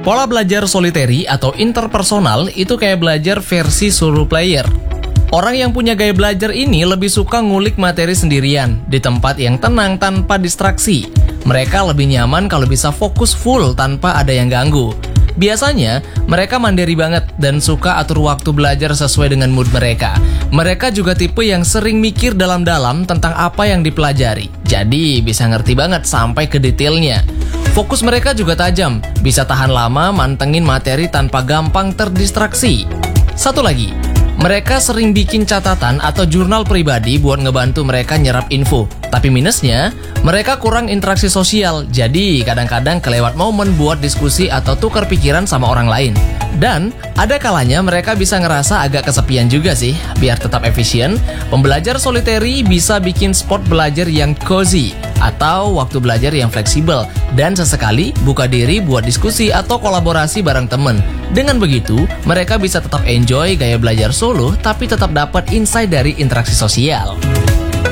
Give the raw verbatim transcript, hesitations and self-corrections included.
Pola belajar solitary atau interpersonal itu kayak belajar versi solo player. Orang yang punya gaya belajar ini lebih suka ngulik materi sendirian, di tempat yang tenang tanpa distraksi. Mereka lebih nyaman kalau bisa fokus full tanpa ada yang ganggu. Biasanya, mereka mandiri banget dan suka atur waktu belajar sesuai dengan mood mereka. Mereka juga tipe yang sering mikir dalam-dalam tentang apa yang dipelajari. Jadi, bisa ngerti banget sampai ke detailnya. Fokus mereka juga tajam, bisa tahan lama mantengin materi tanpa gampang terdistraksi. Satu lagi, mereka sering bikin catatan atau jurnal pribadi buat ngebantu mereka nyerap info. Tapi minusnya, mereka kurang interaksi sosial, jadi kadang-kadang kelewat momen buat diskusi atau tukar pikiran sama orang lain. Dan ada kalanya mereka bisa ngerasa agak kesepian juga sih. Biar tetap efisien, pembelajar solitary bisa bikin spot belajar yang cozy atau waktu belajar yang fleksibel, dan sesekali buka diri buat diskusi atau kolaborasi bareng temen. Dengan begitu, mereka bisa tetap enjoy gaya belajar solo tapi tetap dapat insight dari interaksi sosial.